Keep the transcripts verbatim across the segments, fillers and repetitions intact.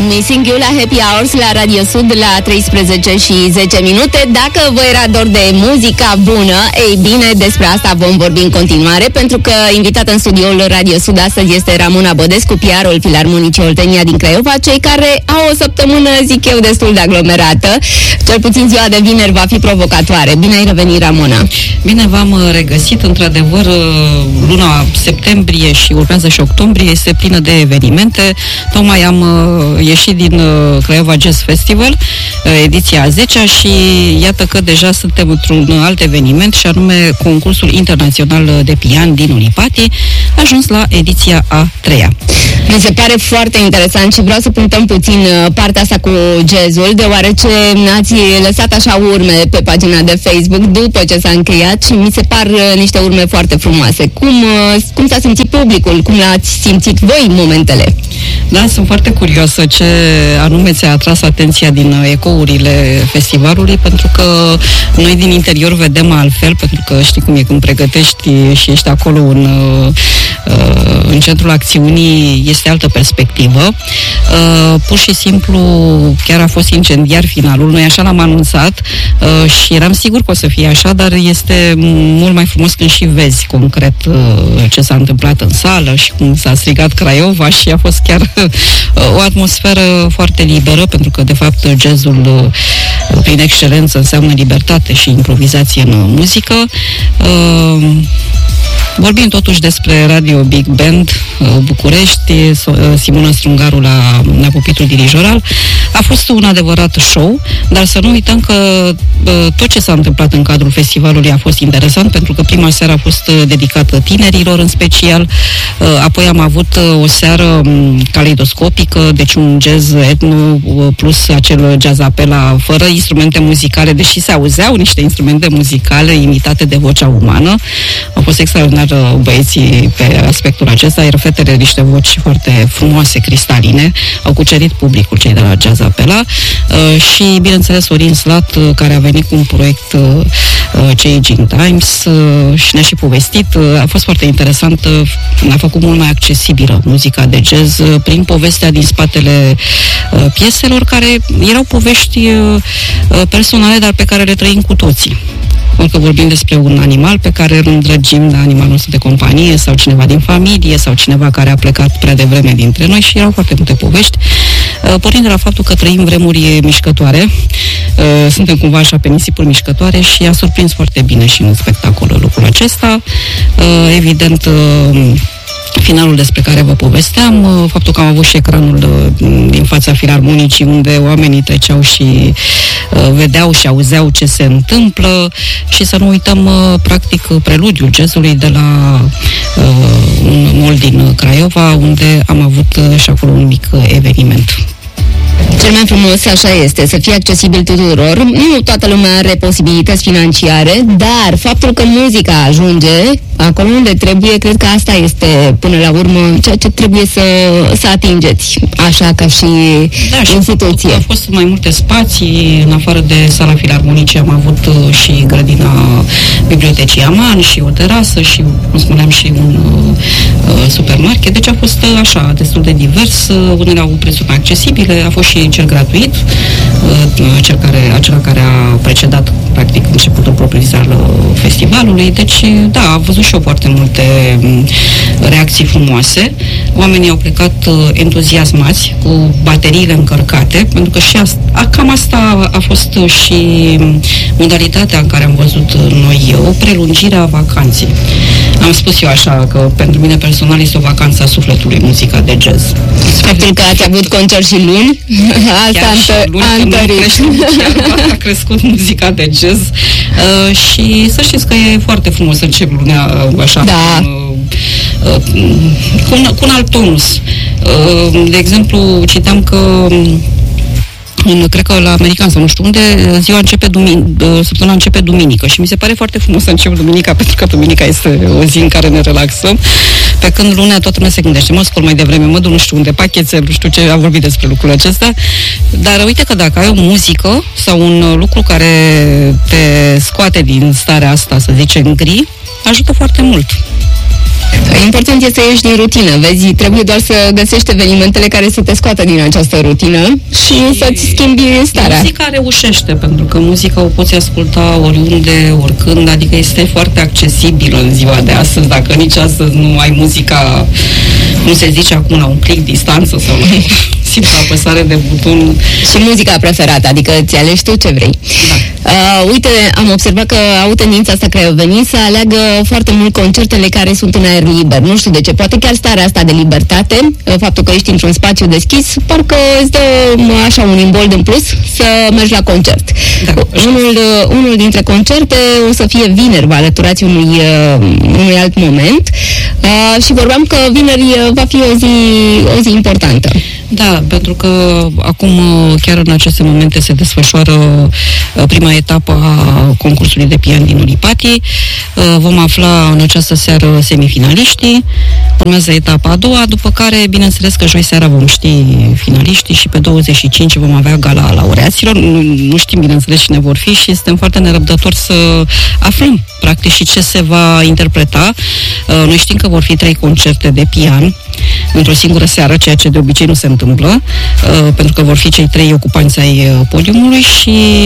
Missing You la Happy Hours la Radio Sud la treisprezece și zece minute. Dacă vă era dor de muzica bună, ei bine, despre asta vom vorbi în continuare, pentru că invitată în studioul Radio Sud astăzi este Ramona Bădescu, P R-ul Filarmonicii Oltenia din Craiova, cei care au o săptămână, zic eu, destul de aglomerată. Cel puțin ziua de vineri va fi provocatoare. Bine ai revenit, Ramona! Bine v-am regăsit. Într-adevăr, luna septembrie și urmează și octombrie este plină de evenimente. Tocmai am ieșit din Craiova Jazz Festival, ediția a zecea, și iată că deja suntem într-un alt eveniment, și anume concursul internațional de pian din Unipati, ajuns la ediția a treia. Mi se pare foarte interesant și vreau să punctăm puțin partea asta cu jazzul, deoarece ați lăsat așa urme pe pagina de Facebook după ce s-a încheiat și mi se par niște urme foarte frumoase. Cum, cum s-a simțit publicul? Cum l-ați simțit voi momentele? Da, sunt foarte curioasă ce anume ți-a atras atenția din ecourile festivalului, pentru că noi din interior vedem altfel, pentru că știi cum e când pregătești și ești acolo în, în centrul acțiunii, este altă perspectivă. Pur și simplu chiar a fost incendiar finalul, noi așa l-am anunțat și eram sigur că o să fie așa, dar este mult mai frumos când și vezi concret ce s-a întâmplat în sală și cum s-a strigat Craiova, și a fost chiar o atmosferă foarte liberă, pentru că de fapt jazzul prin excelență înseamnă libertate și improvizație în muzică. Vorbim totuși despre Radio Big Band București, Simona Strungaru la, la pupitrul dirijoral. A fost un adevărat show, dar să nu uităm că tot ce s-a întâmplat în cadrul festivalului a fost interesant, pentru că prima seară a fost dedicată tinerilor în special, apoi am avut o seară caleidoscopică, deci un jazz etno plus acel jazz apela fără instrumente muzicale, deși se auzeau niște instrumente muzicale imitate de vocea umană. Au fost extraordinar băieții pe aspectul acesta, iar fetele niște voci foarte frumoase, cristaline, au cucerit publicul cei de la Jazz Apela, uh, și bineînțeles Orin Slat, uh, care a venit cu un proiect uh, Changing Times, uh, și ne-a și povestit, uh, a fost foarte interesant, uh, a făcut mult mai accesibilă muzica de jazz uh, prin povestea din spatele uh, pieselor, care erau povești uh, personale, dar pe care le trăim cu toții. Că vorbim despre un animal pe care îl îndrăgim, de animalul nostru de companie, sau cineva din familie, sau cineva care a plecat prea devreme dintre noi, și erau foarte multe povești. Pornind de la faptul că trăim vremuri mișcătoare, suntem cumva așa pe nisipuri mișcătoare, și a surprins foarte bine și în spectacol lucrul acesta. Evident, finalul despre care vă povesteam, faptul că am avut și ecranul din fața Filarmonicii, unde oamenii treceau și vedeau și auzeau ce se întâmplă, și să nu uităm practic preludiul jazzului de la un mall din Craiova, unde am avut și acolo un mic eveniment. Cel mai frumos așa este, să fie accesibil tuturor. Nu toată lumea are posibilități financiare, dar faptul că muzica ajunge acolo unde trebuie, cred că asta este până la urmă ceea ce trebuie să, să atingeți, așa ca și da, instituție. Și au fost mai multe spații, în afară de sala Filarmonicii am avut și grădina Bibliotecii Aman, și o terasă, și, cum spuneam, și un uh, supermarket, deci a fost așa, destul de divers, unele au prețuri mai accesibile, a fost și cel gratuit, cel care, acela care a precedat practic începutul propriu-zis al festivalului, deci da, am văzut și eu foarte multe reacții frumoase. Oamenii au plecat entuziasmați, cu bateriile încărcate, pentru că și asta, cam asta a fost și modalitatea în care am văzut noi o prelungire a vacanței. Am spus eu așa, că pentru mine personal este o vacanță a sufletului, muzica de jazz. Faptul că ați avut concert și luni, asta a întărit. A crescut muzica de jazz, uh, și să știți că e foarte frumos să încep lunea uh, așa, da. uh, uh, cu, un, cu un alt tonus. Uh, de exemplu, citeam că în, cred că la american sau nu știu unde, ziua începe duminică, săptămâna începe duminică, și mi se pare foarte frumos să încep duminica, pentru că duminica este o zi în care ne relaxăm, pe când lunea toată lumea se gândește, mă scol mai devreme, mă duc nu știu unde, pachetel, nu știu ce, am vorbit despre lucrul acesta, dar uite că dacă ai o muzică sau un lucru care te scoate din starea asta, să zicem, gri, ajută foarte mult. Important este să ieși din rutină, vezi, trebuie doar să găsești evenimentele care să te scoată din această rutină și, și să-ți schimbi starea. Muzica reușește, pentru că muzica o poți asculta oriunde, oricând, adică este foarte accesibilă în ziua de astăzi, dacă nici astăzi nu ai muzica, cum se zice acum, la un click distanță sau la simplu apăsare de buton. Și muzica preferată, adică ți alegi tu ce vrei. Da. Uh, uite, am observat că au tendința asta craiovenii să aleagă foarte mult concertele care sunt în aer liber. Nu știu de ce, poate chiar starea asta de libertate, faptul că ești într-un spațiu deschis, parcă îți dă așa un imbold în plus să mergi la concert. Da. Unul, unul dintre concerte o să fie vineri, vă alăturați unui, unui alt moment uh, și vorbeam că vineri va fi o zi, o zi importantă. Da, pentru că acum, chiar în aceste momente, se desfășoară prima etapă a concursului de pian din Ulipati. Vom afla în această seară semifinaliștii, urmează etapa a doua, după care, bineînțeles că joi seara vom ști finaliștii și pe douăzeci și cinci vom avea gala laureaților. Nu, nu știm, bineînțeles, cine vor fi și suntem foarte nerăbdători să aflăm, practic, și ce se va interpreta. Noi știm că vor fi trei concerte de pian într-o singură seară, ceea ce de obicei nu se întâmplă, uh, pentru că vor fi cei trei ocupanți ai uh, podiumului și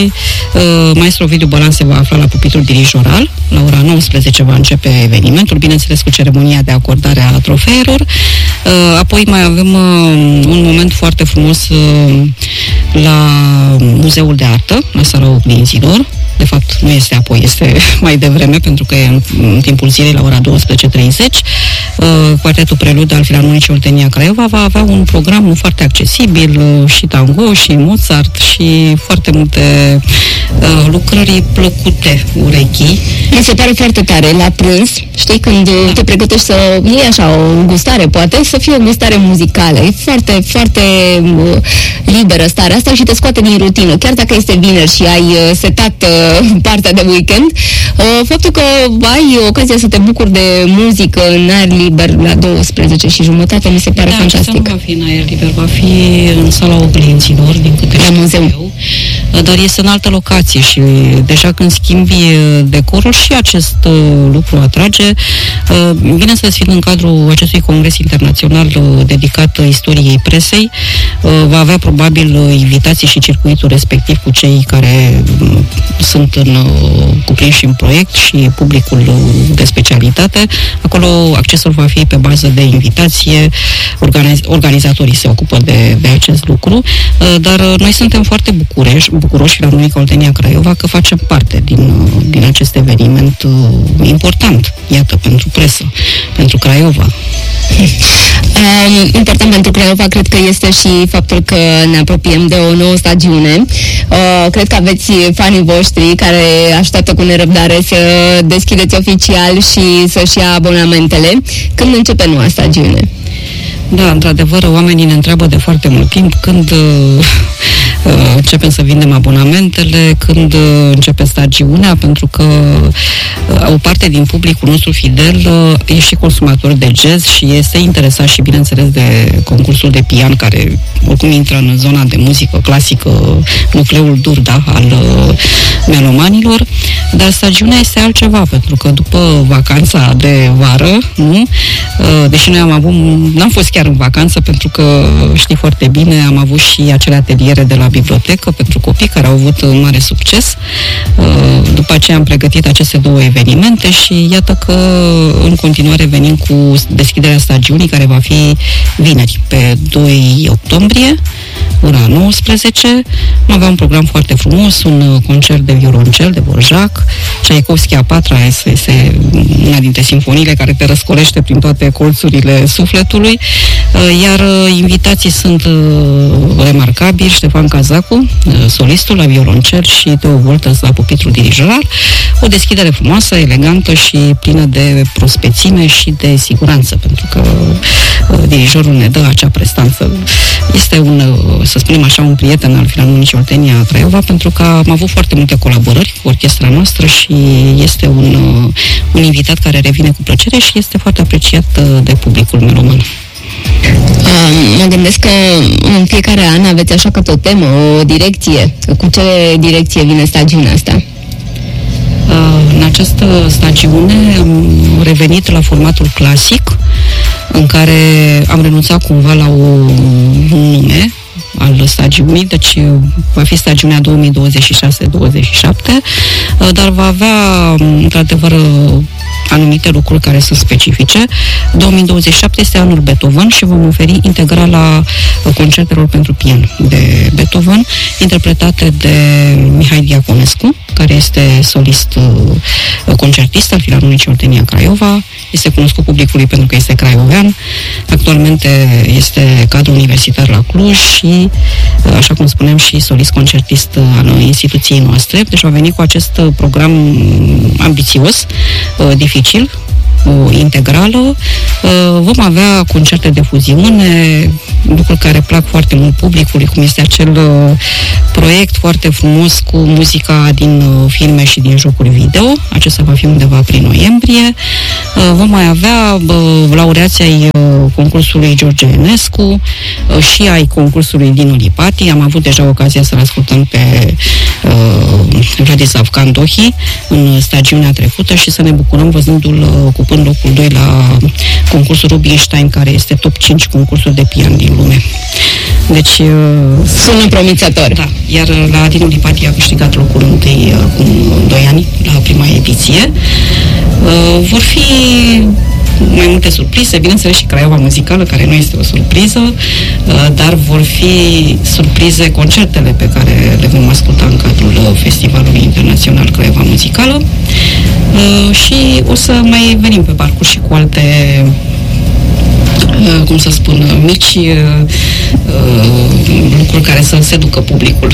uh, maestru Ovidiu Bălan se va afla la pupitrul dirijoral. La ora nouăsprezece va începe evenimentul, bineînțeles cu ceremonia de acordare a trofeelor. Uh, apoi mai avem uh, un moment foarte frumos uh, la Muzeul de Artă, la Sala Oglinzilor. De fapt, nu este apoi, este mai devreme, pentru că e în, în timpul zilei la ora douăsprezece treizeci. Uh, Quartetul Prelud al Filarmonicii Oltenia Craiova va avea un program foarte accesibil, uh, și tango, și Mozart, și foarte multe uh, lucrări plăcute urechii. Mi se pare foarte tare, la prânz, știi, când da. te pregătești să iei așa o gustare, poate, să fie o gustare muzicală. E foarte, foarte uh, liberă starea asta și te scoate din rutină. Chiar dacă este vineri și ai uh, setat uh, partea de weekend, faptul că ai ocazia să te bucuri de muzică în aer liber la douăsprezece și jumătate mi se pare da, fantastic. Nu va fi în aer liber, va fi în Sala Oglinzilor, din câte la muzeu. Eu, dar este în altă locație și deja când schimbi decorul și acest lucru atrage. Bineînțeles, fiind în cadrul acestui congres internațional dedicat istoriei presei, va avea probabil invitații și circuitul respectiv cu cei care sunt în, cuprinși în proiect și publicul de specialitate. Acolo accesul va fi pe bază de invitație, organiz, organizatorii se ocupă de, de acest lucru, dar noi suntem foarte bucureși, bucuroși la Filarmonica Oltenia Craiova că facem parte din, din acest eveniment important, iată, pentru presă, pentru Craiova. Um, important pentru Craiova cred că este și faptul că ne apropiem de o nouă stagiune. Uh, cred că aveți fanii voștri care așteaptă cu nerăbdare să deschideți oficial și să-și ia abonamentele. Când începe noua stagiune? Da, într-adevăr, oamenii ne întreabă de foarte mult timp când uh, uh, începem să vindem abonamentele, când uh, începe stagiunea, pentru că uh, o parte din publicul nostru fidel uh, e și consumator de jazz și este interesat și, bineînțeles, de concursul de pian, care oricum intră în zona de muzică clasică, nucleul dur, da, al uh, melomanilor, dar stagiunea este altceva, pentru că după vacanța de vară, nu? Uh, deși noi am avut, n-am fost chiar în vacanță, pentru că știi foarte bine, am avut și acele ateliere de la bibliotecă pentru copii care au avut un mare succes. După aceea am pregătit aceste două evenimente și iată că în continuare venim cu deschiderea stagiunii, care va fi vineri, pe doi octombrie, ora nouăsprezece. Am avea un program foarte frumos, un concert de violoncel, de Borjac, Tchaikovsky a patra, este una dintre simfoniile care te răscolește prin toate colțurile sufletului, iar invitații sunt remarcabili: Ștefan Cazacu, solistul la violoncel, și Teo Volters la pupitrul dirijoral. O deschidere frumoasă, elegantă și plină de prospețime și de siguranță, pentru că dirijorul ne dă acea prestanță. Este un, să spunem așa, un prieten al Filarmonicii Oltenia Craiova, pentru că am avut foarte multe colaborări cu orchestra noastră și este un, un invitat care revine cu plăcere și este foarte apreciat de publicul meloman. Uh, mă gândesc că în fiecare an aveți așa câte o temă, o direcție. Cu ce direcție vine stagiunea asta? În această stagiune am revenit la formatul clasic, în care am renunțat cumva la o, un nume al stagiunii, deci va fi stagiunea două mii douăzeci și șase douăzeci și șapte, dar va avea într-adevăr anumite lucruri care sunt specifice. două mii douăzeci și șapte este anul Beethoven și vom oferi integrala concertelor pentru pian de Beethoven, interpretate de Mihai Diaconescu, care este solist concertist al Filarmonicii Oltenia Craiova, este cunoscut publicului pentru că este craiovean, actualmente este cadru universitar la Cluj și, așa cum spunem, și solist concertist al instituției noastre. Deci va veni cu acest program ambițios, dificil, o integrală. Vom avea concerte de fuziune, lucruri care plac foarte mult publicului, cum este acel proiect foarte frumos cu muzica din filme și din jocuri video. Acesta va fi undeva prin noiembrie. Vom mai avea laureații ai concursului George Enescu și ai concursului Dinu Lipati. Am avut deja ocazia să-l ascultăm pe Vladislav Candohi în stagiunea trecută și să ne bucurăm văzându-l ocupând locul doi la concursul Rubinstein, care este top cinci concursuri de pian din lume. Deci sună promițător. Da, iar la Dinu Lipati a câștigat locul întâi acum doi ani la prima ediție. Vor fi mai multe surprize, bineînțeles și Craiova Muzicală, care nu este o surpriză, dar vor fi surprize concertele pe care le vom asculta în cadrul Festivalului Internațional Craiova Muzicală și o să mai venim pe parcurs și cu alte, cum să spun, mici lucruri care să seducă publicul.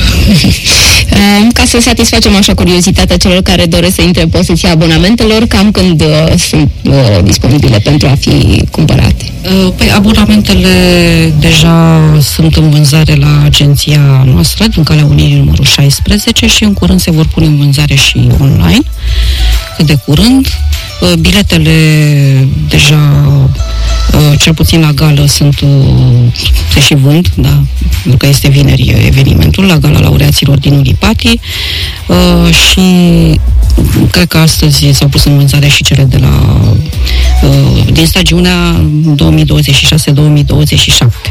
Ca să satisfacem așa curiozitatea celor care doresc să intre în posesia abonamentelor, cam când uh, sunt uh, disponibile pentru a fi cumpărate? Uh, păi abonamentele deja sunt în vânzare la agenția noastră, din Calea Unirii numărul șaisprezece, și în curând se vor pune în vânzare și online, cât de curând. Uh, biletele deja, uh, cel puțin la gală, sunt, uh, se și vând, da, pentru că este vineri evenimentul, la Gala Laureaților Dinu Lipati, uh, și cred că astăzi s-au pus în vânzare și cele de la uh, din stagiunea două mii douăzeci și șase două mii douăzeci și șapte.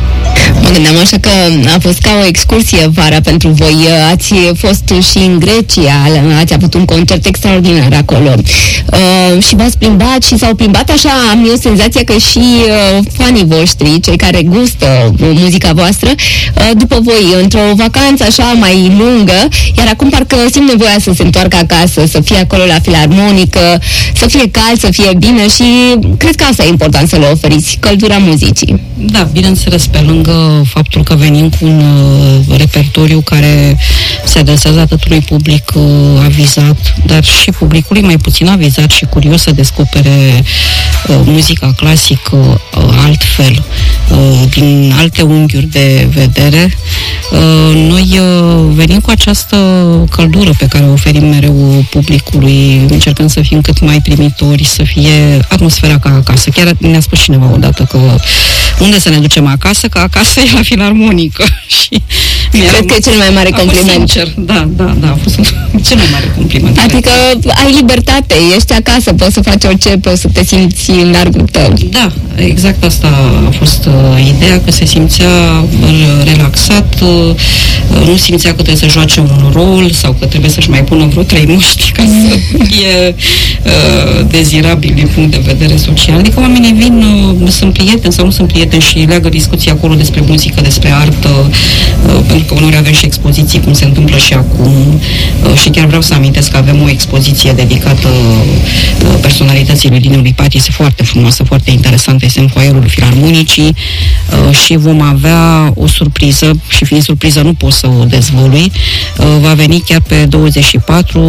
Mă gândeam așa că a fost ca o excursie vara pentru voi. Ați fost și în Grecia, ați avut un concert extraordinar acolo uh, și v-ați plimbat și s-au plimbat așa, am eu senzația că și uh, fanii voștri, cei care gustă muzica voastră, uh, după voi, într-o vacanță așa mai lungă, iar acum parcă simt nevoia să se întoarcă acasă, să fie acolo la filarmonică, să fie cald, să fie bine, și cred că asta e important, să le oferiți, căldura muzicii. Da, bineînțeles, pe lângă faptul că venim cu un uh, repertoriu care se adresează atât unui public uh, avizat, dar și publicului mai puțin avizat și curios să descopere uh, muzica clasică uh, altfel, uh, din alte unghiuri de vedere. Uh, noi uh, venim cu această căldură pe care o oferim mereu publicului, încercând să fim cât mai primitori, să fie atmosfera ca acasă. Chiar ne-a spus cineva odată că unde să ne ducem acasă, că acasă e la filarmonică. Și cred că e cel mai mare compliment. Sincer. Da, da, da, a fost cel mai mare compliment. Adică ai libertate, ești acasă, poți să faci orice, poți să te simți în largul tău. Da, exact asta a fost uh, ideea, că se simțea uh, relaxat, uh, nu simțea că trebuie să joace un rol sau că trebuie să-și mai pună vreo trei mușchi ca să fie uh, dezirabil din punct de vedere social. Adică oamenii vin, uh, sunt prieteni sau nu sunt prieteni și leagă discuții acolo despre muzică, despre artă, uh, pentru că uneori avem și expoziții, cum se întâmplă și acum, uh, și chiar vreau să amintesc că avem o expoziție dedicată uh, personalității lui Dinu Lipati, este foarte frumoasă, foarte interesantă, este în foaierul Filarmonicii, uh, și vom avea o surpriză, și fiind surpriză nu pot să o dezvălui, uh, va veni chiar pe douăzeci și patru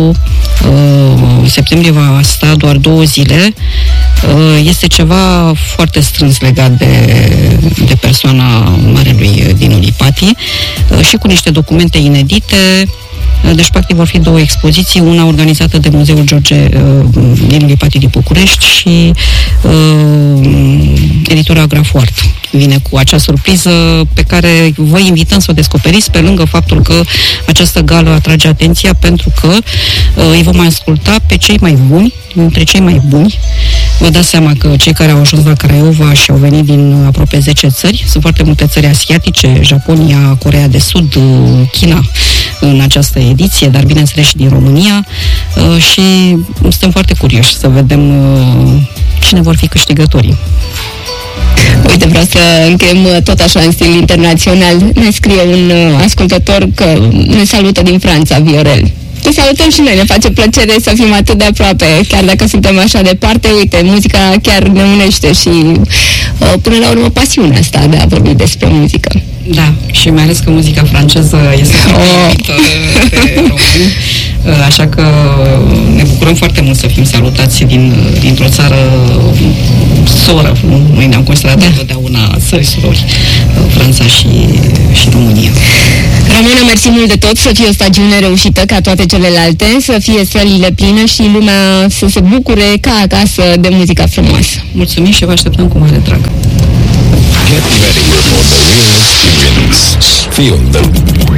uh, septembrie, va sta doar două zile. Uh, este ceva foarte strâns legat de, de persoana marelui Dinu Lipati, uh, și cu niște documente inedite, Deci, practic, vor fi două expoziții, una organizată de Muzeul George din Lipatii din București și uh, editura Grafoart vine cu acea surpriză pe care vă invităm să o descoperiți, pe lângă faptul că această gală atrage atenția pentru că uh, îi vom asculta pe cei mai buni, dintre cei mai buni. Vă dați seama că cei care au ajuns la Craiova și au venit din aproape zece țări, sunt foarte multe țări asiatice, Japonia, Coreea de Sud, China, în această ediție, dar bineînțeles și din România, uh, și suntem foarte curioși să vedem uh, cine vor fi câștigătorii. Uite, vreau să încheiem tot așa în stil internațional. Ne scrie un uh, ascultător că ne salută din Franța, Viorel. Te salutăm și noi, ne face plăcere să fim atât de aproape, chiar dacă suntem așa departe. Uite, muzica chiar ne unește și uh, până la urmă pasiunea asta de a vorbi despre muzică. Da, și mai ales că muzica franceză este oh. de români, așa că ne bucurăm foarte mult să fim salutați din, dintr-o țară soră. Noi ne-am considerat întotdeauna țări surori, Franța și, și România. Ramona, mersi mult de tot, să fie o stagiune reușită ca toate celelalte, să fie sălile pline și lumea să se bucure ca acasă de muzica frumoasă. Mulțumim și vă așteptăm cu mare drag. Get ready for the real experience. Feel the